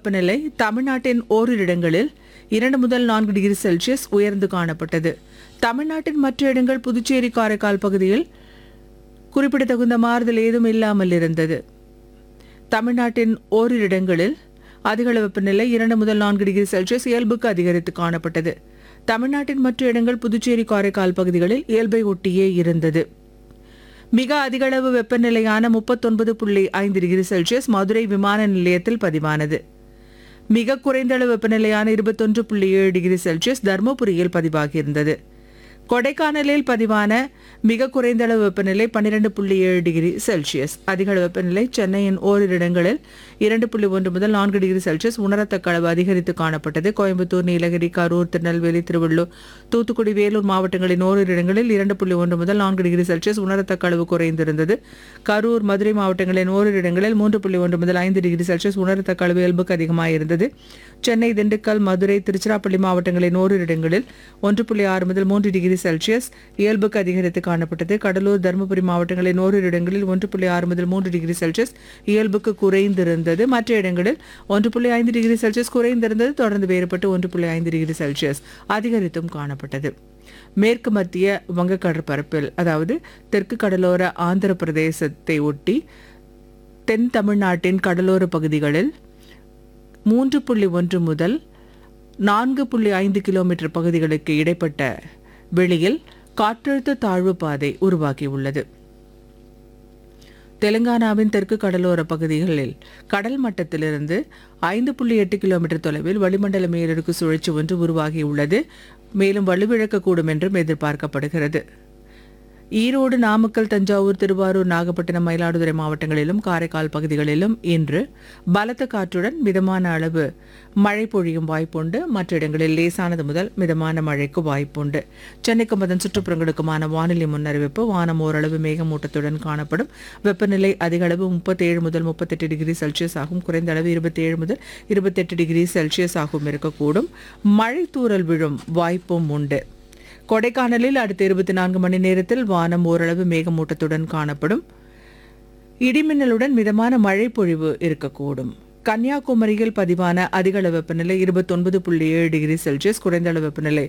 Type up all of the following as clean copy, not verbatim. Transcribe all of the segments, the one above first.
வெப்பநிலை தமிழ்நாட்டின் ஓரிரு இடங்களில் 2 முதல் 4 டிகிரி செல்சியஸ் உயர்ந்து காணப்பட்டது. தமிழ்நாட்டின் மற்ற இடங்கள் புதுச்சேரி காரைக்கால் பகுதியில் குறிப்பிடத்தகுந்த மாறுதல் ஏதும் இல்லாமல் இருந்தது. தமிழ்நாட்டின் ஓரிரு இடங்களில் அதிகளவு வெப்பநிலை 2 முதல் 4 டிகிரி செல்சியஸ் இயல்புக்கு அதிகரித்து காணப்பட்டது. தமிழ்நாட்டின் மற்ற இடங்கள் புதுச்சேரி காரைக்கால் பகுதிகளில் இயல்பை ஒட்டியே இருந்தது. மிக அதிகளவு வெப்பநிலையான 39.5 டிகிரி செல்சியஸ் மதுரை விமான நிலையத்தில் பதிவானது. மிக குறைந்த அளவு வெப்பநிலையான 21.7 டிகிரி செல்சியஸ் தர்மபுரியில் பதிவாகியிருந்தது. கொடைக்கானலில் பதிவான மிக குறைந்த அளவு வெப்பநிலை 12.7 டிகிரி செல்சியஸ். அதிக அளவு வெப்பநிலை சென்னையின் ஓரிரு இடங்களில் 2.1 முதல் 4 டிகிரி செல்சியஸ் உணரத்தக்க அளவு அதிகரித்து காணப்பட்டது. கோயம்புத்தூர், நீலகிரி, கரூர், திருநெல்வேலி, திருவள்ளூர், தூத்துக்குடி, வேலூர் மாவட்டங்களின் ஓரிரு இடங்களில் 2.1 முதல் 4 டிகிரி செல்சியஸ் உணரத்தக்க அளவு குறைந்திருந்தது. கரூர், மதுரை மாவட்டங்களின் ஓரிரு இடங்களில் 3.1 முதல் 5 டிகிரி செல்சியஸ் உணரத்தக்க அளவு இயல்புக்கு அதிகமாயிருந்தது. சென்னை, திண்டுக்கல், மதுரை, திருச்சிராப்பள்ளி மாவட்டங்களின் ஓரிரு இடங்களில் 1.6 முதல் 3 டிகிரி செல்சியஸ் இயல்புக்கு அதிகரித்து காணப்பட்டது. கடலூர், தருமபுரி மாவட்டங்களின் ஓரிரு இடங்களில் 1.6 முதல் 3 டிகிரி செல்சியஸ் இயல்புக்கு குறைந்திருந்தது. மற்ற இடங்களில் 1.5 டிகிரி செல்சியஸ் குறைந்திருந்தது. தொடர்ந்து வேறுபட்டு 1.5 டிகிரி செல்சியஸ் அதிகரித்தும் காணப்பட்டது. மேற்கு மத்திய வங்கக்கடற்பரப்பில், அதாவது தெற்கு கடலோர ஆந்திர பிரதேசத்தை ஒட்டி தென் தமிழ்நாட்டின் கடலோர பகுதிகளில் 3.1 முதல் 4.5 கிலோமீட்டர் பகுதிகளுக்கு இடைப்பட்ட வெளியில் காற்றழுத்த தாழ்வு பாதை உருவாகியுள்ளது. தெலுங்கானாவின் தெற்கு கடலோர பகுதிகளில் கடல் மட்டத்திலிருந்து 5.8 கிலோமீட்டர் தொலைவில் வளிமண்டல மேலடுக்கு சுழற்சி ஒன்று உருவாகியுள்ளது. மேலும் வலுவிழக்கக்கூடும் என்றும் எதிர்பார்க்கப்படுகிறது. ஈரோடு, நாமக்கல், தஞ்சாவூர், திருவாரூர், நாகப்பட்டினம், மயிலாடுதுறை மாவட்டங்களிலும் காரைக்கால் பகுதிகளிலும் இன்று பலத்த காற்றுடன் மிதமான அளவு மழை பொழியும் வாய்ப்புண்டு. மற்ற இடங்களில் லேசானது முதல் மிதமான மழைக்கு வாய்ப்புண்டு. சென்னைக்கும் அதன் சுற்றுப்புறங்களுக்குமான வானிலை முன்னறிவிப்பு. வானம் ஓரளவு மேகமூட்டத்துடன் காணப்படும். வெப்பநிலை அதிக அளவு 37 முதல் 38 டிகிரி செல்சியஸ் ஆகும். குறைந்த அளவு 27 முதல் 28 டிகிரி செல்சியஸ் ஆகும் இருக்கக்கூடும். மழை தூறல் விழும் வாய்ப்பும் உண்டு. கொடைக்கானலில் அடுத்த 24 மணி நேரத்தில் வானம் ஓரளவு மேகமூட்டத்துடன் காணப்படும். இடிமின்னலுடன் மிதமான மழை பொழிவு இருக்கக்கூடும். கன்னியாகுமரியில் பதிவான அதிகளவு வெப்பநிலை 29.7 டிகிரி செல்சியஸ், குறைந்த அளவு வெப்பநிலை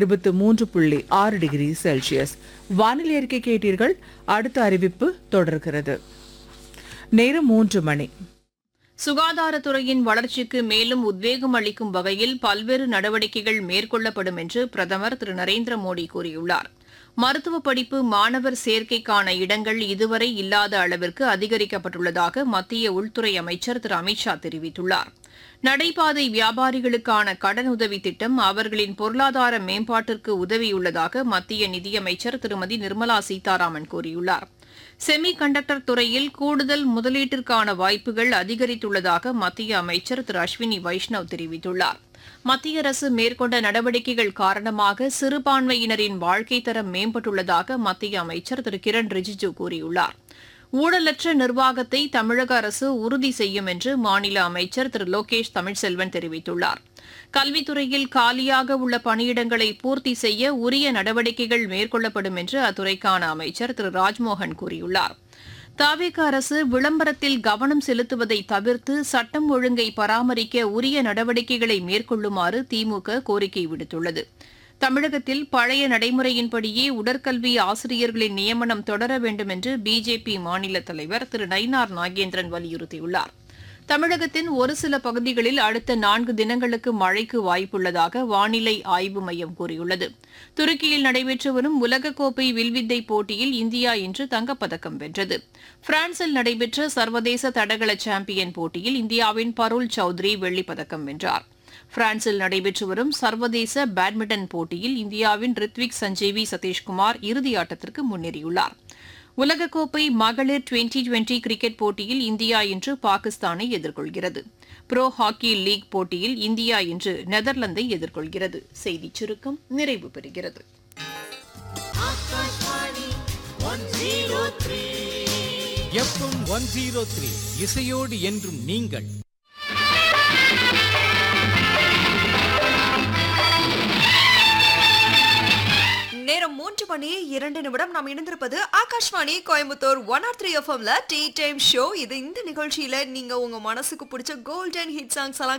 23.6 டிகிரி செல்சியஸ். வானிலை அறிக்கை கேட்டீர்கள். அடுத்த அறிவிப்பு தொடர்கிறது. நேரம் 3 மணி. சுகாதாரத்துறையின் வளர்ச்சிக்கு மேலும் உத்வேகம் அளிக்கும் வகையில் பல்வேறு நடவடிக்கைகள் மேற்கொள்ளப்படும் என்று பிரதமர் திரு நரேந்திர மோடி கூறியுள்ளார். மருத்துவ படிப்பு மாணவர் சேர்க்கைக்கான இடங்கள் இதுவரை இல்லாத அளவிற்கு அதிகரிக்கப்பட்டுள்ளதாக மத்திய உள்துறை அமைச்சர் திரு அமித்ஷா தெரிவித்துள்ளார். நடைபாதை வியாபாரிகளுக்கான கடனுதவி திட்டம் அவர்களின் பொருளாதார மேம்பாட்டிற்கு உதவியுள்ளதாக மத்திய நிதியமைச்சர் திருமதி நிர்மலா சீதாராமன் கூறியுள்ளார். செமி கண்டக்டர் துறையில் கூடுதல் முதலீட்டிற்கான வாய்ப்புகள் அதிகரித்துள்ளதாக மத்திய அமைச்சர் திரு அஸ்வினி வைஷ்ணவ் தெரிவித்துள்ளார். மத்திய அரசு மேற்கொண்ட நடவடிக்கைகள் காரணமாக சிறுபான்மையினரின் வாழ்க்கைத் தரம் மேம்பட்டுள்ளதாக மத்திய அமைச்சர் திரு கிரண் ரிஜிஜு கூறியுள்ளார். ஊழலற்ற நிர்வாகத்தை தமிழக அரசு உறுதி செய்யும் என்று மாநில அமைச்சர் திரு லோகேஷ் தமிழ்செல்வன் தெரிவித்துள்ளார். கல்வித்துறையில் காலியாக உள்ள பணியிடங்களை பூர்த்தி செய்ய உரிய நடவடிக்கைகள் மேற்கொள்ளப்படும் என்று அத்துறைக்கான அமைச்சர் திரு ராஜ்மோகன் கூறியுள்ளார். தவிக அரசு விளம்பரத்தில் கவனம் செலுத்துவதை தவிர்த்து சட்டம் ஒழுங்கை பராமரிக்க உரிய நடவடிக்கைகளை மேற்கொள்ளுமாறு திமுக கோரிக்கை விடுத்துள்ளது. தமிழகத்தில் பழைய நடைமுறையின்படியே உடற்கல்வி ஆசிரியர்களின் நியமனம் தொடர வேண்டும் என்று பிஜேபி மாநில தலைவர் திரு நயினார் நாகேந்திரன் வலியுறுத்தியுள்ளார். தமிழகத்தின் ஒரு சில பகுதிகளில் அடுத்த 4 தினங்களுக்கு மழைக்கு வாய்ப்புள்ளதாக வானிலை ஆய்வு மையம் கூறியுள்ளது. துருக்கியில் நடைபெற்று வரும் உலகக்கோப்பை வில்வித்தை போட்டியில் இந்தியா இன்று தங்கப்பதக்கம் வென்றது. பிரான்சில் நடைபெற்ற சர்வதேச தடகள சாம்பியன் போட்டியில் இந்தியாவின் பருல் சௌத்ரி வெள்ளிப்பதக்கம் வென்றார். பிரான்சில் நடைபெற்று வரும் சர்வதேச பேட்மிண்டன் போட்டியில் இந்தியாவின் ரித்விக் சஞ்சீவி சதீஷ்குமார் இறுதியாட்டத்திற்கு முன்னேறியுள்ளார். உலகக்கோப்பை மகளிர் 2020 கிரிக்கெட் போட்டியில் இந்தியா இன்று பாகிஸ்தானை எதிர்கொள்கிறது. புரோ ஹாக்கி லீக் போட்டியில் இந்தியா இன்று நெதர்லாந்தை எதிர்கொள்கிறது. செய்திச் சுருக்கம் நிறைவு பெறுகிறது. FM 103 இசையோடு என்றும் நீங்கள். நேரம் 3:02 நாம் இணைந்திருப்பது ஆகாஷ்வாணி கோயம்புத்தூர் 103 எஃப்எம்ல டீ டைம் ஷோ. இது இந்த நிகழ்ச்சியில நீங்க உங்க மனசுக்கு பிடிச்ச கோல்டன் ஹிட் சாங்ஸ் எல்லாம்